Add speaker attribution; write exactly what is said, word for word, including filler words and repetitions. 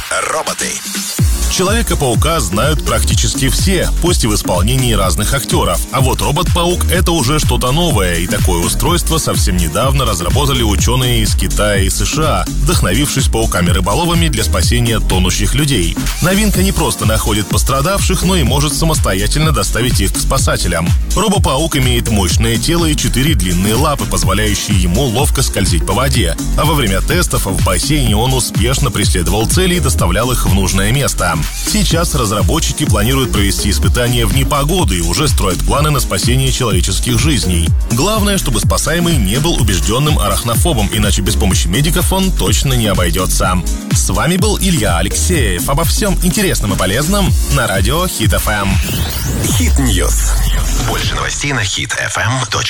Speaker 1: Роботы.
Speaker 2: Человека-паука знают практически все, пусть и в исполнении разных актеров. А вот робот-паук — это уже что-то новое, и такое устройство совсем недавно разработали ученые из Китая и США, вдохновившись пауками-рыболовами для спасения тонущих людей. Новинка не просто находит пострадавших, но и может самостоятельно доставить их к спасателям. Робопаук имеет мощное тело и четыре длинные лапы, позволяющие ему ловко скользить по воде. А во время тестов в бассейне он успешно преследовал цели и доставлял их в нужное место. Сейчас разработчики планируют провести испытания в непогоду и уже строят планы на спасение человеческих жизней. Главное, чтобы спасаемый не был убежденным арахнофобом, иначе без помощи медиков он точно не обойдется. С вами был Илья Алексеев. Обо всем интересном и полезном на радио Хит эф эм.
Speaker 1: Хит Ньюс. Больше новостей на хит эф эм точка ру.